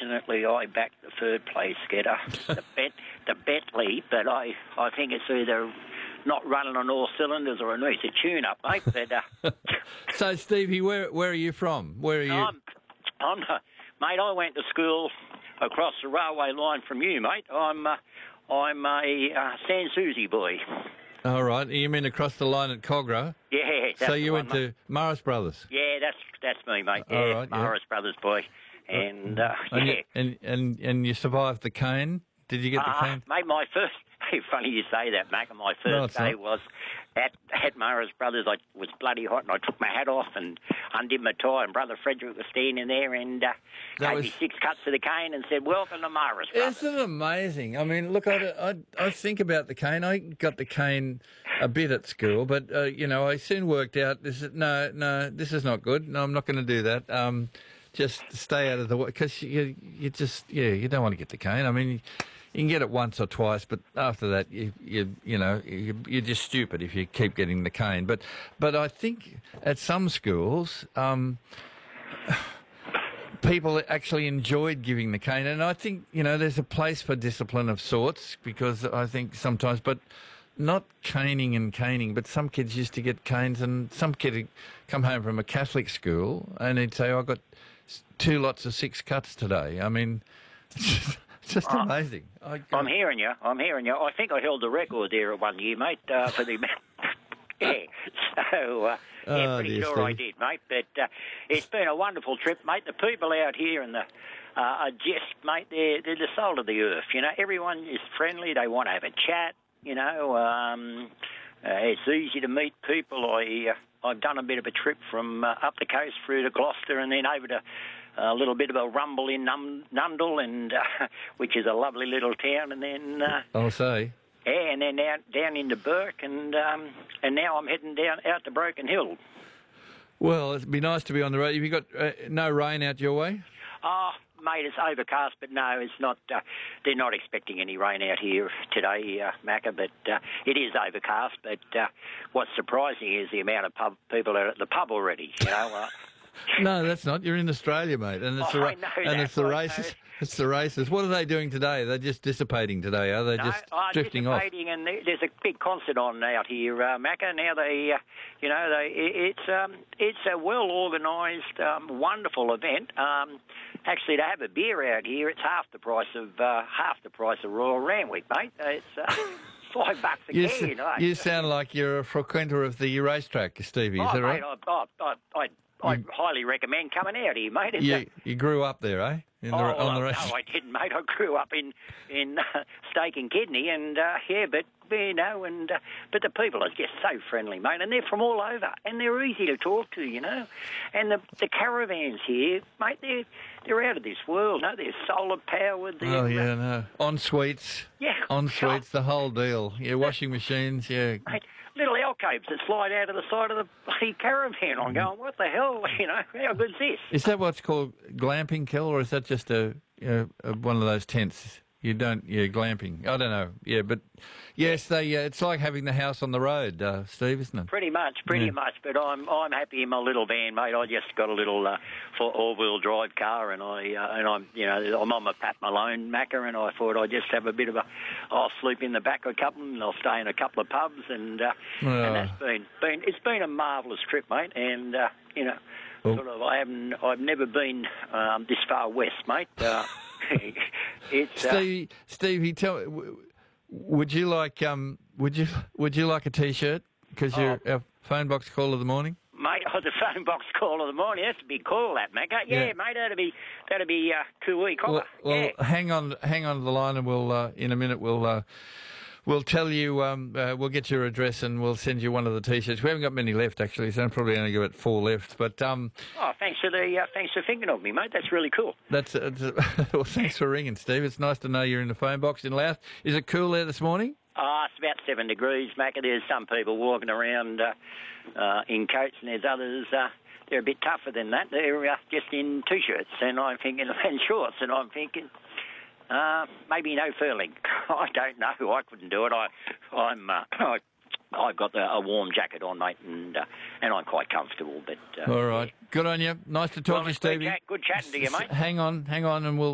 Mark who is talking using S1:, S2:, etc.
S1: unfortunately, I backed the third place getter, the Bentley, but I think it's either not running on all cylinders or it needs a tune-up, mate. But,
S2: So, Stevie, where are you from? Where are you?
S1: Mate, I went to school across the railway line from you, mate. I'm a San Susie boy.
S2: All right. You mean across the line at Cogra?
S1: Yeah.
S2: So you went to Morris Brothers?
S1: Yeah, that's me, mate. Yeah,
S2: all right,
S1: Morris Brothers boy. And,
S2: and you survived the cane? Did you get the cane?
S1: Mate, my first... Funny you say that, Mac. My first day was at Morris Brothers. I was bloody hot, and I took my hat off and undid my tie, and Brother Frederick was standing there and gave me 6 cuts of the cane and said, "Welcome to Morris Brothers."
S2: Isn't it amazing? I mean, look, I think about the cane. I got the cane a bit at school, but I soon worked out this is not good. No, I'm not going to do that. Just stay out of the way, because you don't want to get the cane. I mean, you can get it once or twice, but after that, you're just stupid if you keep getting the cane. But I think at some schools, people actually enjoyed giving the cane, and I think there's a place for discipline of sorts, because I think sometimes, but not caning, but some kids used to get canes, and some kid would come home from a Catholic school and he'd say, "I got 2 lots of 6 cuts today." I mean, it's just amazing.
S1: I'm hearing you. I think I held the record there at one year, mate, for the... Yeah, so, pretty sure I did, mate. But it's been a wonderful trip, mate. The people out here and are just, mate, they're the soul of the earth. Everyone is friendly. They want to have a chat, it's easy to meet people. I've done a bit of a trip from up the coast through to Gloucester and then over to a little bit of a rumble in Nundle, and which is a lovely little town, and then
S2: I'll say.
S1: Yeah, and then down into Burke, and now I'm heading out to Broken Hill.
S2: Well, it'd be nice to be on the road. Have you got no rain out your way?
S1: Mate, it's overcast, but no, it's not. They're not expecting any rain out here today, Macca, but it is overcast. But what's surprising is the amount of people are at the pub already,
S2: No, that's not. You're in Australia, mate, and it's the races. It's the races. What are they doing today? They're just dissipating today, are they? Just drifting off.
S1: And there's a big concert on out here, Macca. Now it's a well organised, wonderful event. Actually, to have a beer out here, it's half the price of Royal Randwick, mate. It's $5 a can.
S2: You sound like you're a frequenter of the racetrack, Stevie. Is that right?
S1: I highly recommend coming out here, mate.
S2: You grew up there, eh? On the race.
S1: No, I didn't, mate. I grew up in Steak and Kidney, and but the people are just so friendly, mate, and they're from all over, and they're easy to talk to, And the caravans here, mate, they're out of this world. No, they're solar powered.
S2: En suites.
S1: Yeah.
S2: En suites, the whole deal. Yeah, washing machines. Yeah.
S1: Mate, little alcoves that slide out of the side of the bloody caravan. I'm going, what the hell? How good's this?
S2: Is that what's called glamping, Kel, or is that just one of those tents? Glamping. I don't know. Yeah, but yes, it's like having the house on the road, Steve, isn't it?
S1: Pretty much. But I'm happy in my little van, mate. I just got a little all-wheel drive car, and I'm on my Pat Malone Macca, and I thought I'd just have a bit of I'll sleep in the back of a couple, and I'll stay in a couple of pubs, and that's it's been a marvellous trip, mate, and I've never been this far west, mate.
S2: Stevie, tell me, would you like a T-shirt because you're our phone box call of the morning?
S1: Mate, the phone box call of the morning. That's a big call, that, Macca. Yeah, mate, that'd be cool.
S2: Well, hang on to the line, and we'll in a minute we'll tell you. We'll get your address, and we'll send you one of the T-shirts. We haven't got many left, actually, so I'm probably only got 4 left. But
S1: thanks for thinking of me, mate. That's really cool.
S2: Well, thanks for ringing, Steve. It's nice to know you're in the phone box in Louth. Is it cool there this morning?
S1: It's about 7 degrees, Macca. There's some people walking around in coats, and there's others. They're a bit tougher than that. They're just in T-shirts, and shorts, and I'm thinking. Maybe no furling. I don't know. I couldn't do it. I've got a warm jacket on, mate, and I'm quite comfortable. But
S2: all right, good on you. Nice to talk to you, Stevie.
S1: Good chatting to you, mate.
S2: Hang on, and we'll.